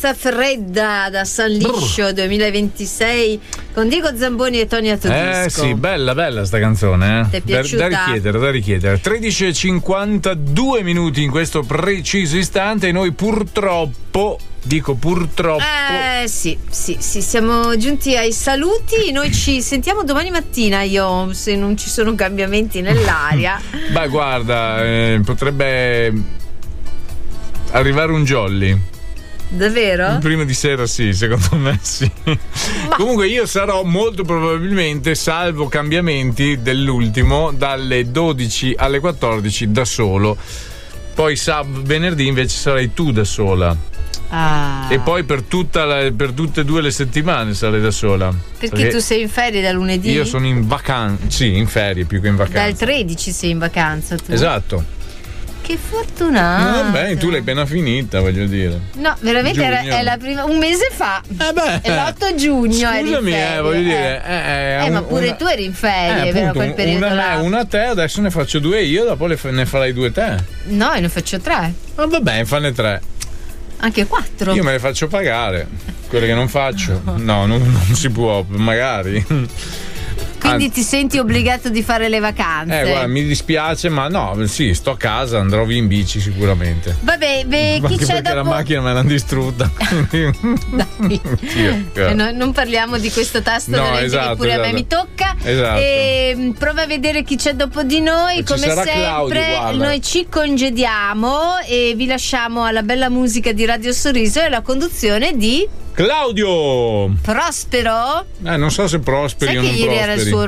Questa fredda da San Liscio 2026 con Diego Zamboni e Tonia Todisco. Sì, bella sta canzone. Ti è piaciuta? Da richiedere. 13:52 minuti in questo preciso istante e noi purtroppo. Sì, siamo giunti ai saluti. Noi ci sentiamo domani mattina, se non ci sono cambiamenti nell'aria. Beh, guarda, potrebbe arrivare un jolly. Davvero? Prima di sera sì, secondo me sì. Comunque io sarò molto probabilmente, salvo cambiamenti dell'ultimo, dalle 12 alle 14 da solo. Poi venerdì invece sarai tu da sola. E poi per tutte e 2 le settimane sarai da sola. Perché tu sei in ferie da lunedì? Io sono in vacanza. Sì, in ferie più che in vacanza. Dal 13 sei in vacanza tu. Esatto. Che fortunato. Vabbè, tu l'hai appena finita, voglio dire. No, veramente è la prima, un mese fa. È l'8 giugno. Scusami, voglio dire. Ma pure tu eri in ferie, vero? Quel periodo una a te, adesso ne faccio 2 io, dopo ne farai 2 te. No, io ne faccio 3. Vabbè, fanne 3. Anche 4. Io me le faccio pagare. Quelle che non faccio. No, non si può, magari. Quindi ti senti obbligato di fare le vacanze? Guarda, mi dispiace, ma no, sì, sto a casa, andrò via in bici sicuramente. Vabbè, chi c'è perché dopo? la macchina me l'hanno distrutta. Dai. Non parliamo di questo tasto che pure a me mi tocca. Esatto. E prova a vedere chi c'è dopo di noi. Come sempre, Claudio, noi ci congediamo e vi lasciamo alla bella musica di Radio Sorriso e alla conduzione di Claudio Prospero. Non so se prosperi o non prosperi. Sai che ieri era il suo